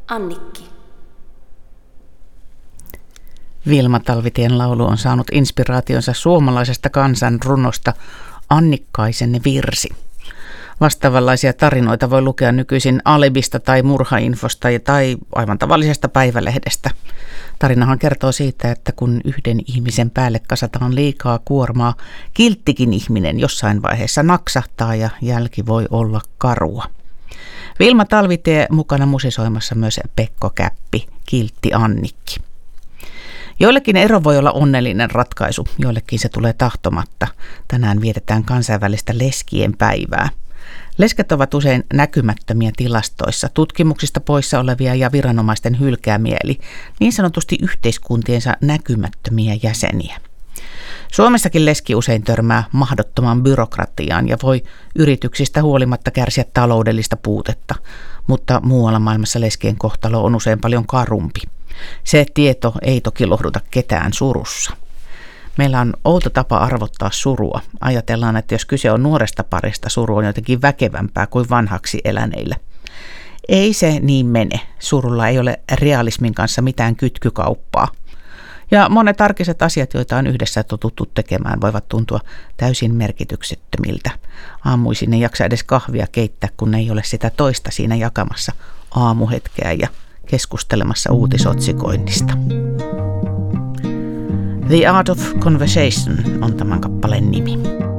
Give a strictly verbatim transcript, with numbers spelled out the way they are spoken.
Annikki. Vilma Talvitien laulu on saanut inspiraationsa suomalaisesta kansanrunosta Annikkaisen virsi. Vastaavanlaisia tarinoita voi lukea nykyisin Alibista tai Murhainfosta tai aivan tavallisesta päivälehdestä. Tarinahan kertoo siitä, että kun yhden ihmisen päälle kasataan liikaa kuormaa, kilttikin ihminen jossain vaiheessa naksahtaa ja jälki voi olla karua. Vilma Talvitie mukana musisoimassa myös Pekko Käppi, Kiltti Annikki. Joillekin ero voi olla onnellinen ratkaisu, joillekin se tulee tahtomatta. Tänään vietetään kansainvälistä leskien päivää. Lesket ovat usein näkymättömiä tilastoissa, tutkimuksista poissa olevia ja viranomaisten hylkäämiä, eli niin sanotusti yhteiskuntiensa näkymättömiä jäseniä. Suomessakin leski usein törmää mahdottoman byrokratiaan ja voi yrityksistä huolimatta kärsiä taloudellista puutetta, mutta muualla maailmassa leskien kohtalo on usein paljon karumpi. Se tieto ei toki lohduta ketään surussa. Meillä on outo tapa arvottaa surua. Ajatellaan, että jos kyse on nuoresta parista, suru on jotenkin väkevämpää kuin vanhaksi eläneillä. Ei se niin mene. Surulla ei ole realismin kanssa mitään kytkykauppaa. Ja monet arkiset asiat, joita on yhdessä totuttu tekemään, voivat tuntua täysin merkityksettömiltä. Aamuisin ei jaksa edes kahvia keittää, kun ei ole sitä toista siinä jakamassa aamuhetkeä ja keskustelemassa uutisotsikoinnista. The Art of Conversation on tämän kappaleen nimi.